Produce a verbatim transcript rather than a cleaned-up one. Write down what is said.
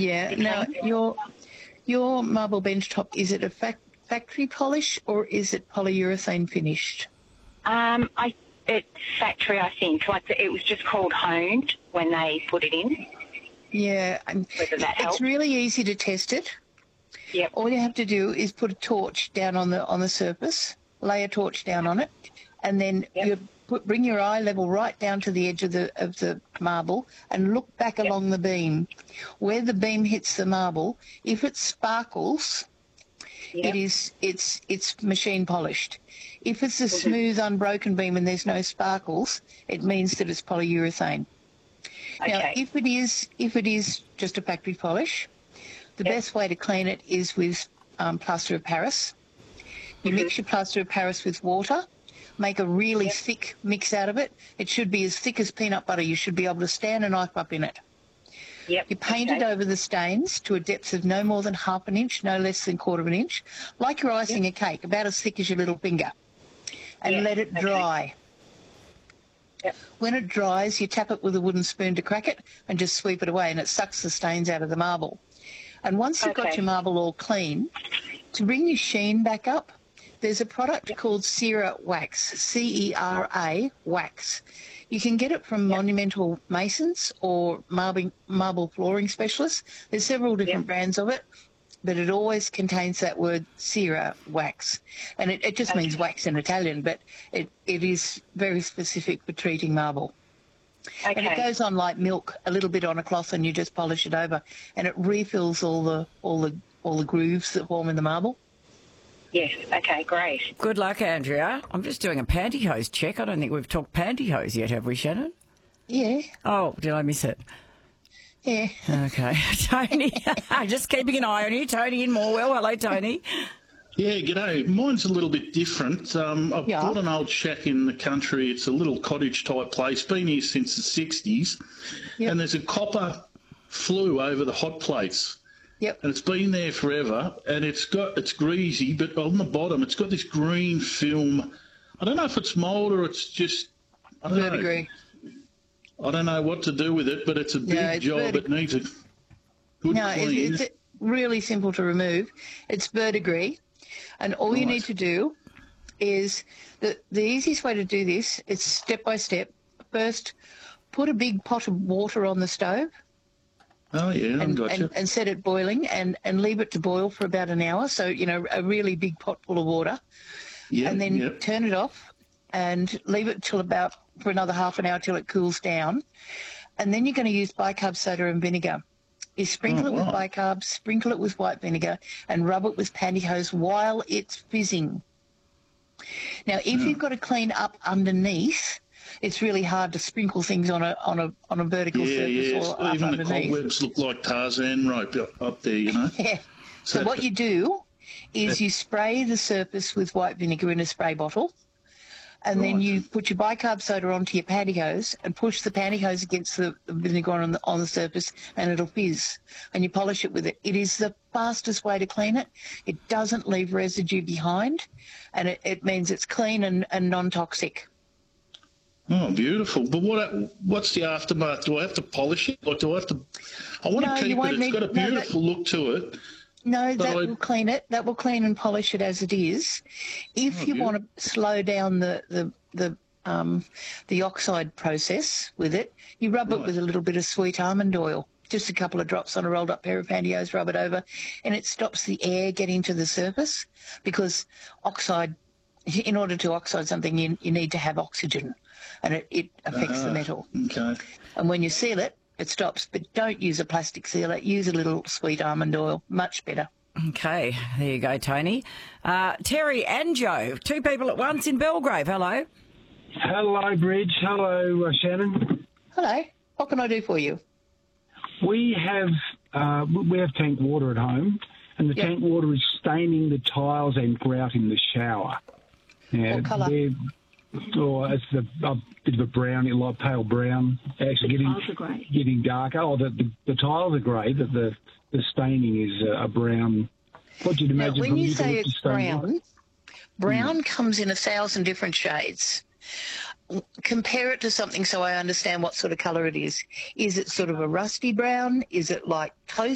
Yeah. Now, your your marble bench top, is it a fac- factory polish or is it polyurethane finished? Um, I it's factory, I think. Like the, it was just called honed when they put it in. Yeah. Um, Whether that it's helps. really easy to test it. Yep. All you have to do is put a torch down on the on the surface, lay a torch down on it, and then Yep. you put, bring your eye level right down to the edge of the of the marble and look back Yep. along the beam. Where the beam hits the marble, if it sparkles, Yep. it is it's it's machine polished. If it's a Mhm. smooth, unbroken beam and there's no sparkles, it means that it's polyurethane. Now, Okay. if it is if it is just a factory polish, the Yep. best way to clean it is with um, plaster of Paris. You Mhm. mix your plaster of Paris with water, make a really Yep. thick mix out of it. It should be as thick as peanut butter. You should be able to stand a knife up in it. Yep. You paint okay. it over the stains to a depth of no more than half an inch, no less than quarter of an inch, like you're icing a cake, about as thick as your little finger, and Yes, let it okay. dry. Yep. When it dries, you tap it with a wooden spoon to crack it and just sweep it away, and it sucks the stains out of the marble. And once you've got Okay. your marble all clean, to bring your sheen back up, there's a product called Cera Wax, C E R A Wax. You can get it from Monumental Masons or marble, marble flooring specialists. There's several different Yep. brands of it, but it always contains that word Cera Wax. And it, it just means Okay. wax in Italian, but it, it is very specific for treating marble. And it Okay. goes on like milk, a little bit on a cloth, and you just polish it over, and it refills all the all the all the grooves that form in the marble. Yes. Okay. Great. Good luck, Andrea. I'm just doing a pantyhose check. I don't think we've talked pantyhose yet, have we, Shannon? Yeah, Oh, did I miss it? yeah. Okay. Tony, just keeping an eye on you. Tony in Morwell. Hello, Tony. Yeah, g'day. Mine's a little bit different. Um, I've Yeah. bought an old shack in the country. It's a little cottage-type place, been here since the sixties, Yep. and there's a copper flue over the hot plates, Yep. and it's been there forever, and it's got it's greasy, but on the bottom it's got this green film. I don't know if it's mould or it's just, I don't know. Verdigris. I don't know what to do with it, but it's a big No, it's job. verdig- It needs a good No, it's, clean. it's really simple to remove. It's verdigris, and all you Right. need to do is the the easiest way to do this is step by step. First, put a big pot of water on the stove Oh, yeah, I've and, got you. and, and set it boiling, and, and leave it to boil for about an hour. So, you know, a really big pot full of water. Yeah, And then yeah. turn it off and leave it till about for another half an hour till it cools down. And then you're going to use bicarb soda and vinegar. You sprinkle Oh, it with wow. bicarb, sprinkle it with white vinegar, and rub it with pantyhose while it's fizzing. Now, if you've got to clean up underneath, it's really hard to sprinkle things on a on a on a vertical Yeah, surface yeah. or up Even the underneath. cobwebs look like Tarzan rope up, up there, you know. Yeah. So So- what you do is you spray the surface with white vinegar in a spray bottle, and then Right. you put your bicarb soda onto your pantyhose and push the pantyhose against the the vinegar on the, on the surface, and it'll fizz. And you polish it with it. It is the fastest way to clean it. It doesn't leave residue behind, and it, it means it's clean and, and non-toxic. Oh, beautiful. But what what's the aftermath? Do I have to polish it? Like, do I have to... I want No, to you keep won't it. It's need- got a no, that- beautiful look to it. No, But that I- will clean it. That will clean and polish it as it is. If Oh, you good. want to slow down the the the um the oxide process with it, you rub it Right. with a little bit of sweet almond oil. Just a couple of drops on a rolled up pair of pantyhose, rub it over, and it stops the air getting to the surface, because oxide, in order to oxide something, you, you need to have oxygen, and it, it affects the Ah, metal. Okay. And when you seal it, it stops. But don't use a plastic sealer. Use a little sweet almond oil. Much better. Okay, there you go, Tony. Uh, Terry and Joe, two people at once in Belgrave. Hello. Hello, Bridge. Hello, uh, Shannon. Hello. What can I do for you? We have uh, we have tank water at home, and the Yep. tank water is staining the tiles and grout in the shower. Now, What colour? they're- Oh, it's a, a bit of a brown, like pale brown. Actually, getting tiles are grey. getting darker. Oh, the, the the tiles are grey, but the the staining is uh, a brown. What you'd Now, imagine when from you say eucalyptus it's stone wood. brown, brown comes in a thousand different shades. Compare it to something so I understand what sort of colour it is. Is it sort of a rusty brown? Is it like toast?